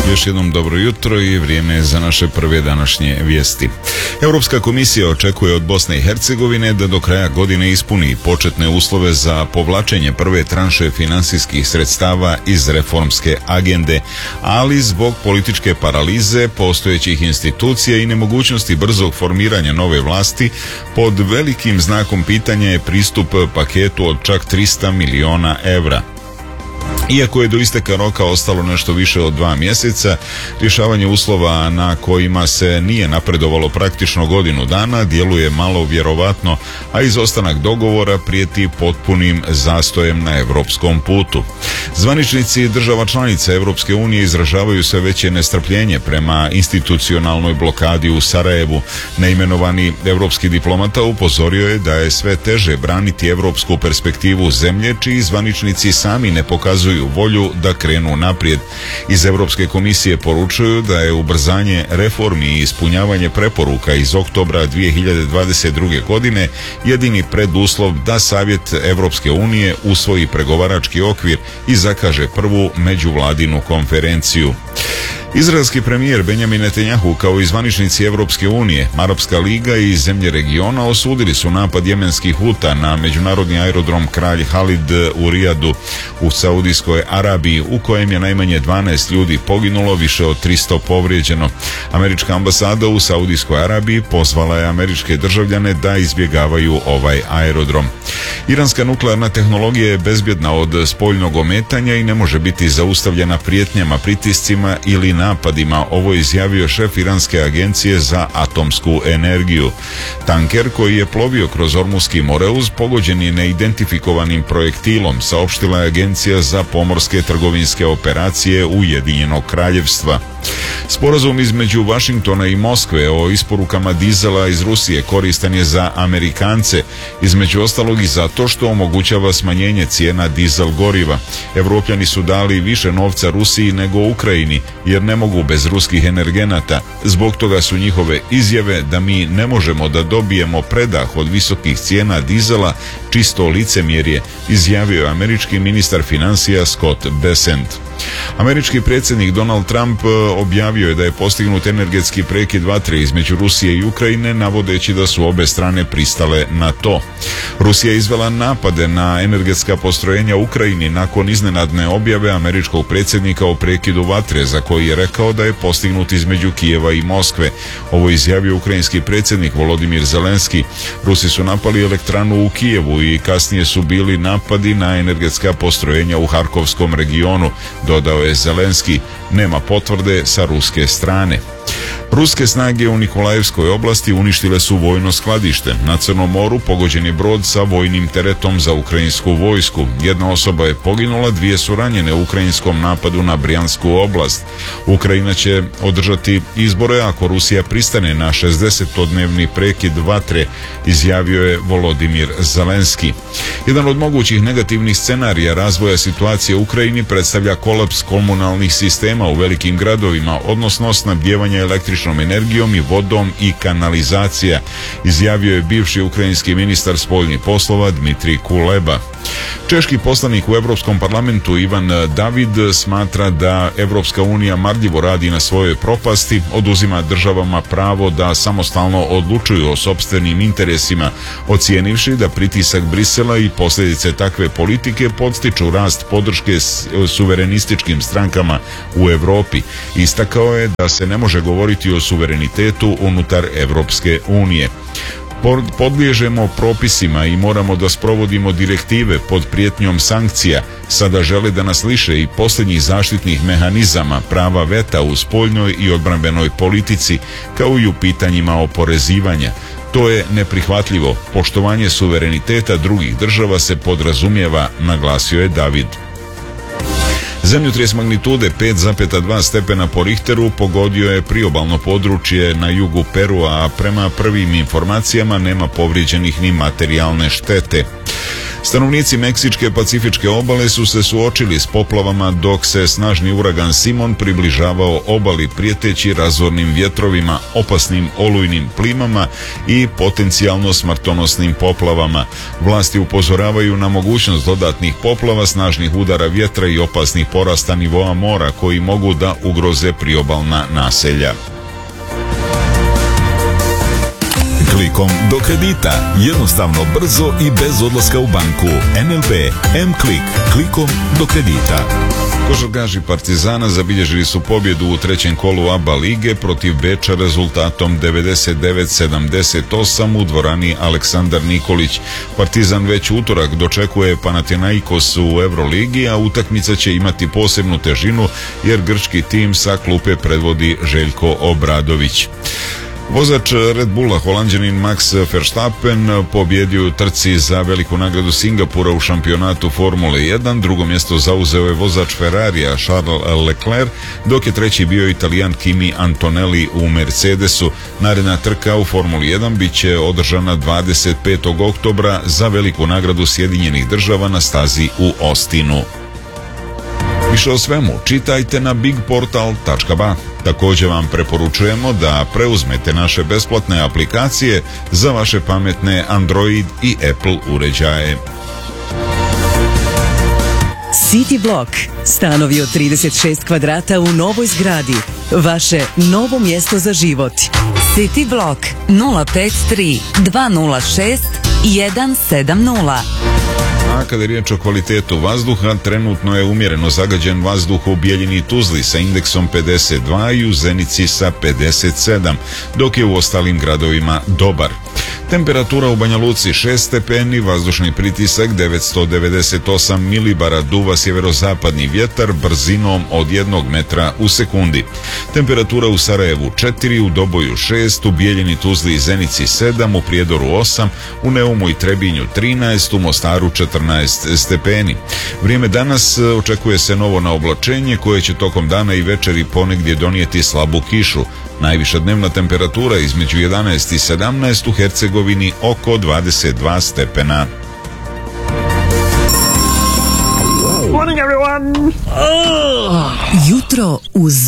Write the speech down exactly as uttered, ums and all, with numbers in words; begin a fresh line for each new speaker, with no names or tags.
Još jednom dobro jutro i vrijeme je za naše prve današnje vijesti. Europska komisija očekuje od Bosne i Hercegovine da do kraja godine ispuni početne uslove za povlačenje prve tranše finansijskih sredstava iz reformske agende, ali zbog političke paralize postojećih institucija i nemogućnosti brzog formiranja nove vlasti, pod velikim znakom pitanja je pristup paketu od čak trista miliona evra. Iako je do isteka roka ostalo nešto više od dva mjeseca, rješavanje uslova na kojima se nije napredovalo praktično godinu dana djeluje malo vjerovatno, a izostanak dogovora prijeti potpunim zastojem na europskom putu. Zvaničnici država članica Europske unije izražavaju sve veće nestrpljenje prema institucionalnoj blokadi u Sarajevu. Neimenovani europski diplomata upozorio je da je sve teže braniti europsku perspektivu zemlje čiji zvaničnici sami ne pokazuju volju da krenu naprijed. Iz Europske komisije poručuju da je ubrzanje reformi i ispunjavanje preporuka iz oktobra dvije hiljade dvadeset druge. godine jedini preduslov da Savjet Europske unije usvoji pregovarački okvir i zakaže prvu međuvladinu konferenciju. Izraelski premijer Benjamin Netanjahu kao i zvaničnici Europske unije, Arapska liga i zemlje regiona osudili su napad jemenskih Huta na međunarodni aerodrom Kralj Halid u Rijadu u Saudijskoj Arabiji, u kojem je najmanje dvanaest ljudi poginulo, više od tristo povrijeđeno. Američka ambasada u Saudijskoj Arabiji pozvala je američke državljane da izbjegavaju ovaj aerodrom. Iranska nuklearna tehnologija je bezbjedna od spoljnog ometanja i ne može biti zaustavljena prijetnjama, pritiscima ili napadima, ovo je izjavio šef Iranske agencije za atomsku energiju. Tanker koji je plovio kroz Ormuski Moreuz pogođen je neidentifikovanim projektilom, saopštila je Agencija za pomorske trgovinske operacije Ujedinjenog Kraljevstva. Sporazum između Vašingtona i Moskve o isporukama dizela iz Rusije koristan je za Amerikance, između ostalog i zato što omogućava smanjenje cijena dizel goriva. Evropljani su dali više novca Rusiji nego Ukrajini, jer ne mogu bez ruskih energenata. Zbog toga su njihove izjave da mi ne možemo da dobijemo predah od visokih cijena dizela čisto licemjerje, izjavio je američki ministar financija Scott Bessent. Američki predsjednik Donald Trump objavio je da je postignut energetski prekid vatre između Rusije i Ukrajine, navodeći da su obe strane pristale na to. Rusija je izvela napade na energetska postrojenja u Ukrajini nakon iznenadne objave američkog predsjednika o prekidu vatre, za koji je rekao da je postignut između Kijeva i Moskve. Ovo je izjavio ukrajinski predsjednik Volodimir Zelenski. Rusi su napali elektranu u Kijevu i kasnije su bili napadi na energetska postrojenja u Harkovskom regionu, dodao je Zelenski. Nema potvrde sa ruske strane. Ruske snage u Nikolajevskoj oblasti uništile su vojno skladište. Na Crnom moru pogođen je brod sa vojnim teretom za ukrajinsku vojsku. Jedna osoba je poginula, dvije su ranjene u ukrajinskom napadu na Brijansku oblast. Ukrajina će održati izbore ako Rusija pristane na šezdesetodnevni prekid vatre, izjavio je Volodimir Zelenski. Jedan od mogućih negativnih scenarija razvoja situacije u Ukrajini predstavlja kolaps komunalnih sistema u velikim gradovima, odnosno snabdijevanje električnom energijom i vodom i kanalizacija, izjavio je bivši ukrajinski ministar spoljnih poslova Dmitrij Kuleba. Češki poslanik u Europskom parlamentu Ivan David smatra da Europska unija marljivo radi na svojoj propasti, oduzima državama pravo da samostalno odlučuju o sopstvenim interesima, ocijenivši da pritisak Brisela i posljedice takve politike podstiču rast podrške suverenističkim strankama u Europi. Istakao je da se ne može govoriti o suverenitetu unutar Europske unije. Podliježemo propisima i moramo da sprovodimo direktive pod prijetnjom sankcija. Sada žele da nas liše i posljednjih zaštitnih mehanizama, prava veta u spoljnoj i odbrambenoj politici, kao i u pitanjima oporezivanja. To je neprihvatljivo. Poštovanje suvereniteta drugih država se podrazumijeva, naglasio je David. Zemljotres magnitude pet zarez dva stepena po Richteru pogodio je priobalno područje na jugu Perua, a prema prvim informacijama nema povrijeđenih ni materijalne štete. Stanovnici meksičke pacifičke obale su se suočili s poplavama dok se snažni uragan Simon približavao obali prijeteći razornim vjetrovima, opasnim olujnim plimama i potencijalno smrtonosnim poplavama. Vlasti upozoravaju na mogućnost dodatnih poplava, snažnih udara vjetra i opasnih porasta nivoa mora koji mogu da ugroze priobalna naselja.
Klikom do kredita. Jednostavno, brzo i bez odlaska u banku. N L B M-Klik. Klikom do kredita.
Košarkaši Partizana zabilježili su pobjedu u trećem kolu A B A lige protiv Beča rezultatom devedeset devet sedamdeset osam u dvorani Aleksandar Nikolić. Partizan već utorak dočekuje Panathinaikos u Euroligi, a utakmica će imati posebnu težinu jer grčki tim sa klupe predvodi Željko Obradović. Vozač Red Bulla, Holanđanin Max Verstappen, pobjedio u trci za veliku nagradu Singapura u šampionatu Formule jedan. Drugo mjesto zauzeo je vozač Ferrarija Charles Leclerc, dok je treći bio Italijan Kimi Antonelli u Mercedesu. Naredna trka u Formuli jedan bit će održana dvadeset petog oktobra za veliku nagradu Sjedinjenih država na stazi u Austinu. Više o svemu čitajte na big portal tačka ba. Također vam preporučujemo da preuzmete naše besplatne aplikacije za vaše pametne Android i Apple uređaje.
City Block. Stanovi od trideset šest kvadrata u novoj zgradi. Vaše novo mjesto za život.
City Block nula pet tri dva nula šest jedan sedam nula.
A kada je riječ o kvalitetu vazduha, trenutno je umjereno zagađen vazduh u Bijeljini i Tuzli sa indeksom pedeset dva i u Zenici sa pedeset sedam, dok je u ostalim gradovima dobar. Temperatura u Banja Luci šest stepeni, vazdušni pritisak devetsto devedeset osam milibara, duva sjeverozapadni vjetar brzinom od jednog metra u sekundi. Temperatura u Sarajevu četiri, u Doboju šest, u Bijeljini, Tuzli i Zenici sedam, u Prijedoru osam, u Neumu i Trebinju trinaest, u Mostaru četrnaest stepeni. Vrijeme danas očekuje se novo na oblačenje koje će tokom dana i večeri ponegdje donijeti slabu kišu. Najviša dnevna temperatura između jedanaest i sedamnaest, u Hercegovini oko dvadeset dva stepena.
Jutro uz